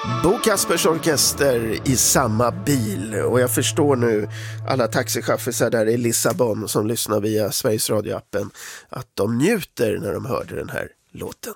Bo Kaspers orkester i samma bil. Och jag förstår nu alla taxichaffisar där i Lissabon som lyssnar via Sveriges Radio-appen att de njuter när de hörde den här låten.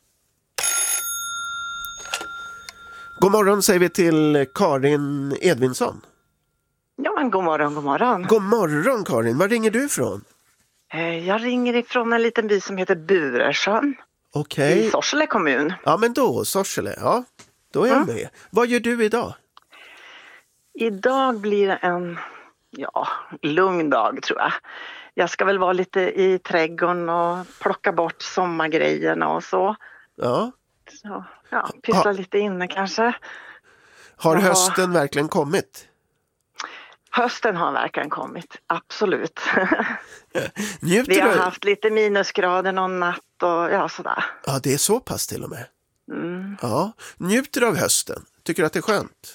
God morgon säger vi till Karin Edvinsson. Ja, men god morgon, god morgon. God morgon Karin, var ringer du ifrån? Jag ringer ifrån en liten by som heter Buresjön. Okej. I Sorsele kommun. Ja, men då, Sorsele, ja. Då är jag med. Vad gör du idag? Idag blir det en lugn dag tror jag. Jag ska väl vara lite i trädgården och plocka bort sommargrejerna och så. Ja. Så pyssla lite inne kanske. Har hösten verkligen kommit? Hösten har verkligen kommit, absolut. Njuter Vi har du? haft lite minusgrader någon natt och sådär. Ja, det är så pass till och med. Mm. Ja. Njuter du av hösten? Tycker du att det är skönt?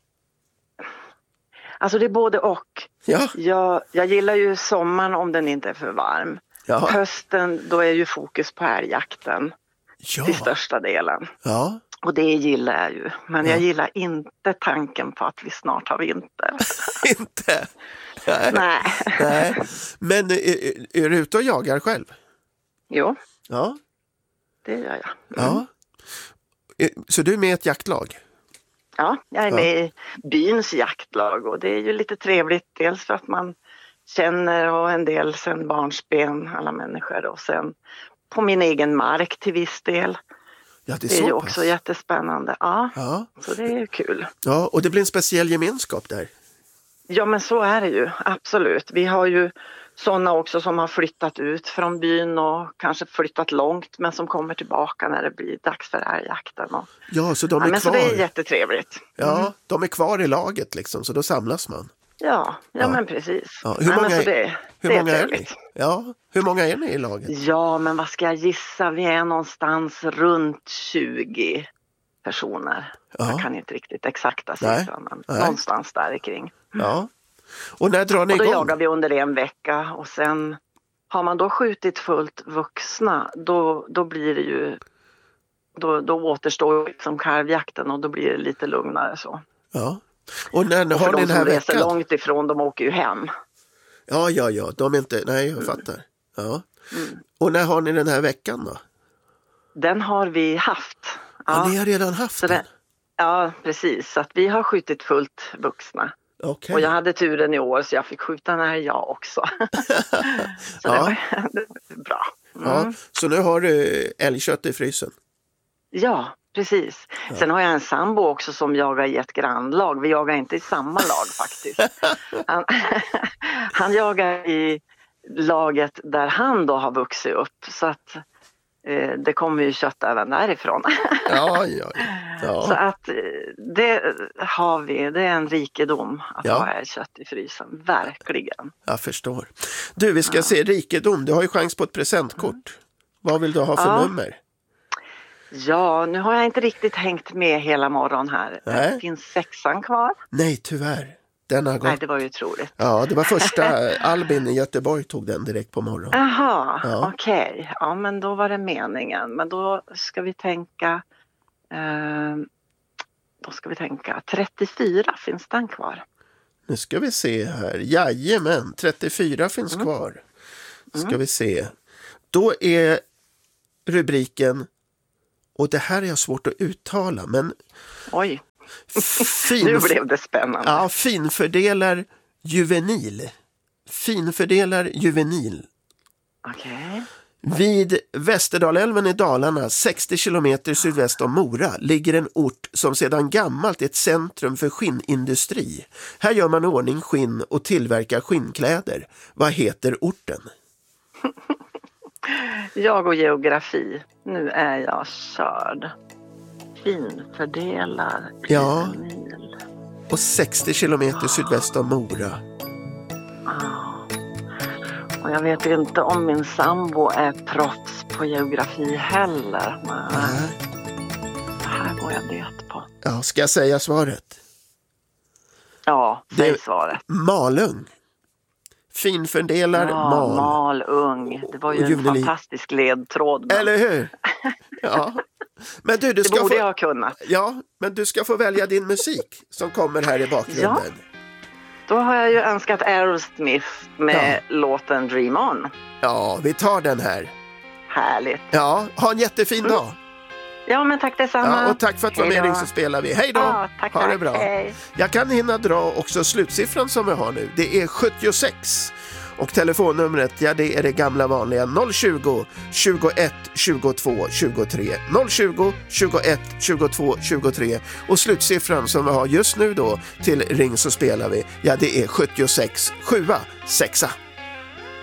Alltså det är både och. Ja. Jag gillar ju sommaren om den inte är för varm. Ja. Hösten, då är ju fokus på älgjakten till största delen. Ja. Och det gillar jag ju. Men jag gillar inte tanken på att vi snart har vinter. Inte? Nej. Nej. Men är du ute och jagar själv? Jo. Ja. Det gör jag. Ja. Så du är med i ett jaktlag? Ja, jag är med i byns jaktlag och det är ju lite trevligt. Dels för att man känner och en del sen barnsben alla människor och sen på min egen mark till viss del. Ja, det är ju också jättespännande. Ja, så det är ju kul. Ja, och det blir en speciell gemenskap där. Ja, men så är det ju. Absolut. Vi har ju sådana också som har flyttat ut från byn och kanske flyttat långt men som kommer tillbaka när det blir dags för älgjakten. Ja, så de är kvar. Så det är jättetrevligt. Ja, de är kvar i laget liksom, så då samlas man. Ja, men precis. Ja, hur många är ni? Ja, hur många är ni i laget? Ja, men vad ska jag gissa? Vi är någonstans runt 20 personer. Ja. Jag kan inte riktigt exakta siffran, men någonstans där kring. Ja. Och när drar ni igång? Då jagar vi under en vecka och sen har man då skjutit fullt vuxna, då blir det ju, då återstår liksom kalvjakten och då blir det lite lugnare så. Ja. Och när har ni den här veckan? De som reser långt ifrån, de åker ju hem. Ja, de är inte, nej jag fattar. Ja. Och när har ni den här veckan då? Den har vi haft. Ja, ni har redan haft den? Ja, precis. Så att vi har skjutit fullt vuxna. Okay. Och jag hade turen i år så jag fick skjuta när jag också. Så det var bra. Ja, så nu har du älgkött i frysen? Ja, precis. Ja. Sen har jag en sambo också som jagar i ett grannlag. Vi jagar inte i samma lag faktiskt. Han jagar i laget där han då har vuxit upp. Så att det kommer ju kött även därifrån. Ja. Så att det har vi, det är en rikedom att ha älgkött i frysen, verkligen. Jag förstår. Du, vi ska se rikedom, du har ju chans på ett presentkort. Vad vill du ha för nummer? Ja, nu har jag inte riktigt hängt med hela morgon här. Det finns 6:an kvar. Nej, tyvärr. Den har gått. Nej, det var ju otroligt. Ja, det var första Albin i Göteborg tog den direkt på morgonen. Jaha, okej. Ja, men då var det meningen. Men då ska vi tänka 34 finns den kvar. Nu ska vi se här. Jajamän, 34 finns kvar. Ska vi se. Då är rubriken, och det här är jag svårt att uttala, men oj. Nu blev det spännande. Ja, finfördelar juvenil. Finfördelar juvenil. Okej. Vid Västerdalälven i Dalarna, 60 kilometer sydväst om Mora, ligger en ort som sedan gammalt är ett centrum för skinnindustri. Här gör man ordning skinn och tillverkar skinnkläder. Vad heter orten? Jag och geografi. Nu är jag körd. Finfördelar juvenil. Och 60 kilometer sydväst om Mora. Och jag vet inte om min sambo är proffs på geografi heller. Men det här går jag bet på. Ja, ska jag säga svaret? Ja, säg svaret. Malung. Finfördelar Malung. Det var ju en fantastisk ledtråd. Men... Eller hur? Ja. Men du Det borde jag ha kunnat. Ja, men du ska få välja din musik som kommer här i bakgrunden. Ja. Då har jag ju önskat Aerosmith med låten Dream On. Ja, vi tar den här. Härligt. Ja, ha en jättefin dag. Ja, men tack detsamma. Ja, och tack för att du var med, Ring så spelar vi. Hej då! Ja, tack, ha det tack. bra. Hej. Jag kan hinna dra också slutsiffran som vi har nu. Det är 76. Och telefonnumret, ja, det är det gamla vanliga 020 21 22 23 020 21 22 23 och slutsiffran som vi har just nu då till Ring så spelar vi, ja, det är 76 7 6.